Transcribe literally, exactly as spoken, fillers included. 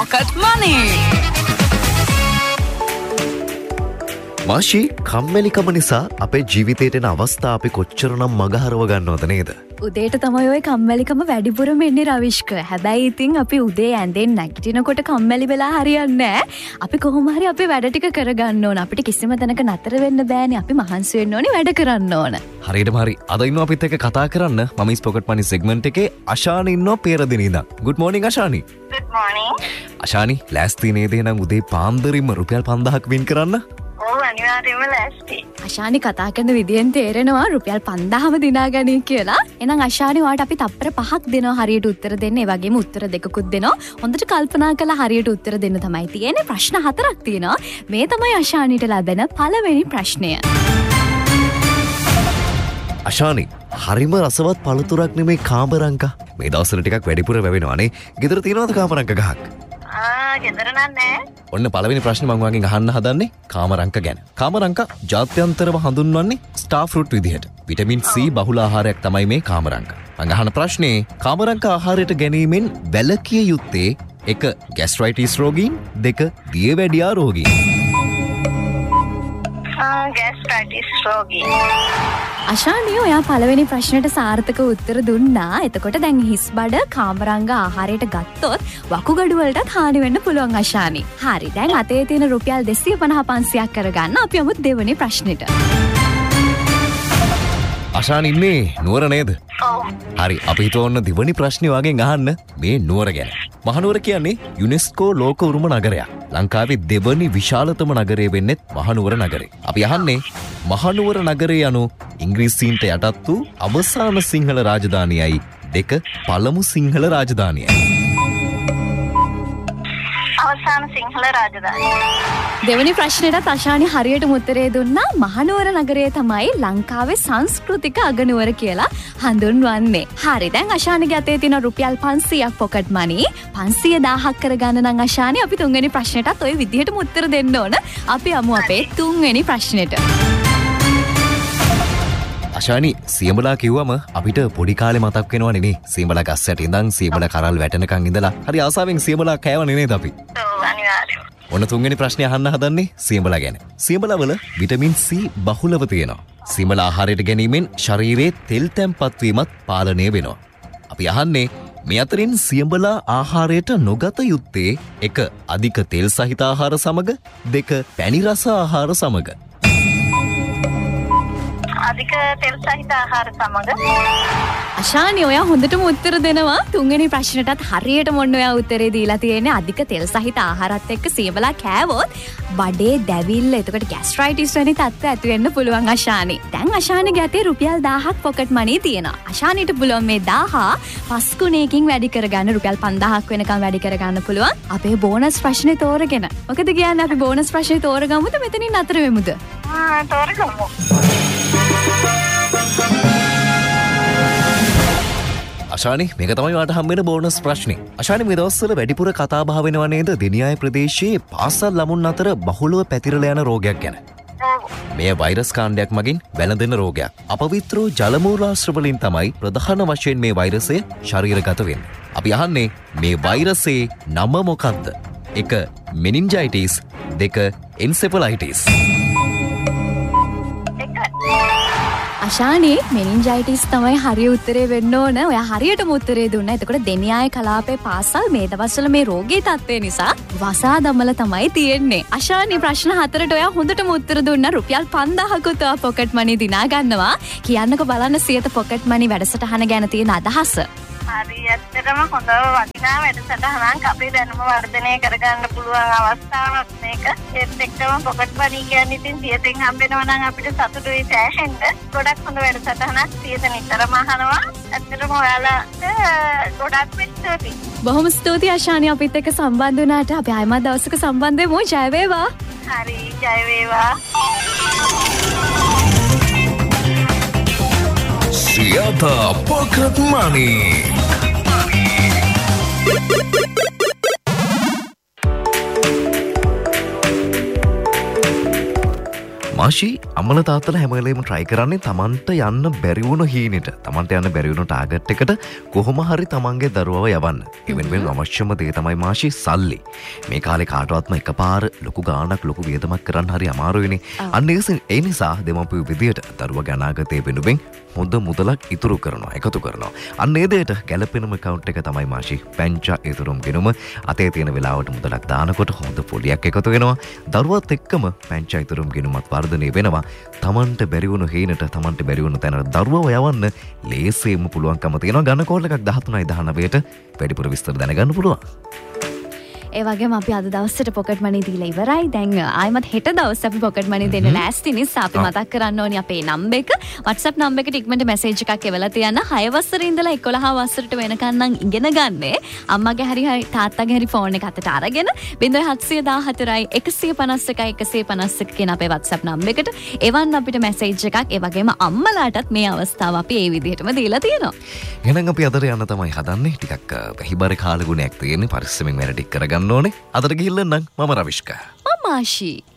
Pocket Money. මාෂි, කම්මැලිකම නිසා අපේ ජීවිතේට එන අවස්ථා අපි කොච්චරනම් මගහරව ගන්නවද නේද? උදේට තමයි ඔය කම්මැලිකම වැඩිපුරම එන්නේ රවිෂ්ක. හැබැයි ඉතින් අපි උදේ ඇඳෙන් නැගිටිනකොට කම්මැලි වෙලා හරියන්නේ නැහැ. අපි කොහොම හරි අපේ වැඩ ටික කරගන්න ඕන. අපිට කිසිම තැනක නතර වෙන්න බෑනේ. අපි මහන්සි වෙන්න ඕනේ වැඩ කරන්න ඕන. හරියටම හරි. අද ඉන්නවා අපිත් එක්ක කතා කරන්න මමීස් පොකට් මනි සෙග්මන්ට් එකේ අශානි ඉන්නවා පෙරදින ඉඳන්. good morning අශානි. good morning. අශානි, ලෑස්ති නේද එහෙනම් උදේ පාන්දරින්ම රුපියල් පන්දාහක් වින් කරන්න? ඔව් අනිවාර්යයෙන්ම ලෑස්ති. අශානි කතා කරන විදියෙන් තේරෙනවා රුපියල් පන්දාහම දිනා ගනී කියලා. එහෙනම් අශානි ඔයාට අපි තප්පර පහක් දෙනවා හරියට උත්තර දෙන්න. ඒ වගේම උත්තර දෙකකුත් දෙනවා. හොඳට කල්පනා කරලා හරියට උත්තර දෙන්න තමයි තියෙන්නේ. ප්‍රශ්න හතරක් තියෙනවා. මේ තමයි අශානිට ලැබෙන පළවෙනි ප්‍රශ්නය. අශානි, හරිම රසවත් පළතුරක් නෙමේ කාමරංකා. මේ දවස්වල ටිකක් වැඩිපුර වැවෙනවානේ. ගෙදර තියෙනවද කාමරංක ගහක්? ආ, ගෙදර නෑ. ඔන්න පළවෙනි ප්‍රශ්නේ මම ඔයාගෙන් අහන්න හදන්නේ කාමරංක ගැන. කාමරංක ජාත්‍යන්තරව හඳුන්වන්නේ ස්ටාර් ෆෘට් විදිහට. විටමින් C බහුල ආහාරයක් තමයි මේ කාමරංක. මම අහන ප්‍රශ්නේ, කාමරංක ආහාරයට ගැනීමෙන් වැළකිය යුත්තේ එක ગેස්ට්‍රයිටිස් රෝගීන්, දෙක දියවැඩියා රෝගීන්. ආ, ગેස්ට්‍රයිටිස් රෝගීන්. අශානිය ඔයා පළවෙනි ප්‍රශ්නයට සාර්ථක උත්තර දුන්නා. එතකොට දැන් හිස් බඩ කාමරංග ආහාරයට ගත්තොත් වකුගඩු වලටත් හානි වෙන්න පුළුවන් අශානි. හරි. දැන් අතේ තියෙන රුපියල් දෙසිය පනහ පන්සියයක් කරගන්න අපි යමු දෙවෙනි ප්‍රශ්නෙට. අශානි ඉන්නේ නුවර නේද? ඔව්. හරි. අපි හිතුවා ඔන්න දෙවෙනි ප්‍රශ්නේ වගෙන් අහන්න මේ නුවර ගැන. මහනුවර කියන්නේ යුනෙස්කෝ ලෝක උරුම නගරයක්. ලංකාවේ දෙවනි විශාලතම නගරය වෙන්නේ මහනුවර නගරය. අපි අහන්නේ මහනුවර නගරය යනු ඉංග්‍රීසීන්ට යටත් වූ අවසාන සිංහල රාජධානියයි, දෙක පළමු සිංහල රාජධානියයි. අවසාන සිංහල රාජධානිය. දෙවැනි ප්‍රශ්නෙටත් අශානි හරියටම උත්තරේ දුන්නා. මහනුවර නගරය තමයි ලංකාවේ සංස්කෘතික අගනුවර කියලා හඳුන්වන්නේ. හරි. දැන් අශානිගේ අතේ තියෙන රුපියල් පන්සියයක් පොකට් මනි. පන්සිය දාහක් කරගන්න නම් අශානි අපි තුන්වෙනි ප්‍රශ්නෙටත් ওই විදිහටම උත්තර දෙන්න ඕන. අපි යමු අපේ තුන්වෙනි ප්‍රශ්නෙට. අශානි, සියඹලා කිව්වම අපිට පොඩි කාලේ මතක් වෙනවනේ නේ. සියඹලා ගස් යට ඉඳන් සියඹලා කරල් වැටෙනකන් ඉඳලා හරි ආසාවෙන් සියඹලා කෑවනේ නේද අපි? ඔව් අනිවාර්යයෙන්ම. ඔන්න තුන්වෙනි ප්‍රශ්නේ අහන්න හදන්නේ සියඹලා ගැන. සියඹලා වල විටමින් C බහුලව තියෙනවා. සියඹලා ආහාරයට ගැනීමෙන් ශරීරයේ තෙල් තැම්පත් වීමත් පාලනය වෙනවා. අපි අහන්නේ මේ අතරින් සියඹලා ආහාරයට නොගත යුත්තේ එක අධික තෙල් සහිත ආහාර සමග, දෙක පැණි රස ආහාර සමග. අධික තෙල් සහිත ආහාර සමග. අශානි ඔයා හොඳටම උත්තර දෙනවා. තුන්වෙනි ප්‍රශ්නටත් හරියටම ඔන්න ඔයා උත්තරේ දීලා තියෙන්නේ. අධික තෙල් සහිත ආහාරات එක්ක සියඹලා කෑවොත් බඩේ දැවිල්ල, එතකොට ગેස්ට්‍රයිටිස් වැනි තත්ත්ව ඇති වෙන්න පුළුවන් අශානි. දැන් අශානිගේ අතේ රුපියල් දාහක් පොකට් මනි තියෙනවා. අශානිට පුළුවන් මේ දාහ පස් ගුණයකින් වැඩි කරගන්න, රුපියල් පන්දාහක් වෙනකම් වැඩි කරගන්න පුළුවන්. අපේ බෝනස් ප්‍රශ්නේ තෝරගෙන. මොකද කියන්නේ අපි බෝනස් ප්‍රශ්නේ තෝරගමුද මෙතනින් අතර වෙමුද? ආ, තෝරගමු. අශානි, මේක තමයි වාට හම්බෙන බෝනස් ප්‍රශ්නේ. අශානි, මේ දවස්වල වැඩිපුර කතා බහ වෙනවා නේද දෙනියාය ප්‍රදේශයේ පාසල් ළමුන් අතර බහුලව පැතිරලා යන රෝගයක් ගැන. මේ වෛරස් කාණ්ඩයක් මගින් වැළඳෙන රෝගයක්. අපවිත්‍ර ජල මූලාශ්‍ර වලින් තමයි ප්‍රධාන වශයෙන් මේ වෛරසය ශරීරගත වෙන්නේ. අපි අහන්නේ මේ වෛරසේ නම මොකක්ද? එක මෙනින්ජයිටිස්, දෙක එන්සෙෆලයිටිස්. අශානි, මෙනින්ජයිටිස් තමයි හරිය උත්තරේ වෙන්න ඕන. ඔයා හරියටම උත්තරේ දුන්නා. එතකොට දෙනියාය කලාපේ පාසල් මේ දවස්වල මේ රෝගී තත්ත්වය නිසා වසා දමල තමයි තියෙන්නේ. අශානි, ප්‍රශ්න හතරට ඔයා හොඳටම උත්තර දුන්නා. රුපියල් පන්දාහකුත් ඔයා පොකට් මනි දිනා ගන්නවා. කියන්නකෝ බලන්න සියත පොකට් මනි වැඩසටහන ගැන තියෙන අදහස. හරි, ඇත්තටම හොඳ වටිනා වැඩසටහනක්. අපේ දැනුම වර්ධනය කරගන්න පුළුවන් අවස්ථාවක් මේක. ඒත් එක්කම පොකට් මනි කියන්නේ ඉතින් සියතෙන් හම්බෙනවා නම් අපිට සතුටුයි සෑහෙන්න. ගොඩක් හොඳ වැඩසටහනක්. සියත නිතරම අහනවා. ඇත්තටම ඔයාලට ගොඩක් ස්තුතියි. බොහොම ස්තුතියි අශානි අපිත් එක්ක සම්බන්ධ වුණාට. අපි ආයෙමත් දවසක සම්බන්ධ වෙමු. ජය වේවා. හරි, ජය වේවා. Siata Pocket Money. මාෂි, අම්මල තාත්තලා හැම වෙලේම try කරන්නේ තමන්ට යන්න බැරි වුණු හීනෙට තමන්ට යන්න බැරි වුණු ටාගට් එකට කොහොම හරි තමන්ගේ දරුවව යවන්න. ඒ වෙනුවෙන් අවශ්‍යම දේ තමයි මාෂි සල්ලි. මේ කාලේ කාටවත්ම එකපාර ලොකු ගාණක් ලොකු වියදමක් කරන්න හරි අමාරුයිනේ. අන්න ඒ නිසා දෙමව්පියෝ විදියට දරුවගේ අනාගතය වෙනුවෙන් හොඳ මුදලක් ඉතුරු කරනවා එකතු කරනවා. අන්න ඒ දෙයට ගැළපෙනම account එක තමයි මාෂි පැංචා ඉතුරුම් ගෙනුම. අතේ තියෙන වෙලාවට මුදලක් දානකොට හොඳ පොලියක් එකතු වෙනවා. දරුවත් එක්කම පැංචා ඉතුරුම් ගෙනුමත් වර්ධනය වෙනවා. තමන්ට බැරි වුණු හේනට තමන්ට බැරි වුණු තැනට දරුවව යවන්න ලේසියෙන්ම පුළුවන්කම තියෙනවා. ගන්න කෝල් එකක් දහතුනයි දහනවයට වැඩිපුර විස්තර දැනගන්න පුළුවන්. ඒ වගේම අපි අද දවසට පොකට් මනි දීලා ඉවරයි. දැන් ආයෙමත් හෙට දවස් අපි පොකට් මනි දෙන්න ලෑස්ති නිසා අපි මතක් කරන්න ඕනි අපේ නම්බර් එක. WhatsApp නම්බර් එකට ඉක්මනට මැසේජ් එකක් එවලා තියන්න. හය වසරේ ඉඳලා එකොළහ වසරට වෙනකන් නම් ඉගෙන ගන්නේ. අම්මගේ හරි හරි තාත්තගේ හරි ෆෝන් එක අතට අරගෙන ශූන්‍ය හත්සිය දාහතරයි එකසිය පනස් එකයි එකසිය පනස් එක කියන අපේ WhatsApp නම්බර් එකට එවන්න අපිට මැසේජ් එකක්. ඒ වගේම අම්මලාටත් මේ අවස්ථාව අපි ඒ විදිහටම දීලා තියෙනවා. එහෙනම් අපි අදට යන්න තමයි හදන්නේ. ටිකක් පැහිබර කාලගුණයක් තියෙන්නේ. පරිස්සමෙන් වැඩ ටික කරගන්න ඕනේ. අදට ගිහිල්ලා නම් මම රවිෂ්කා. මම ආශී.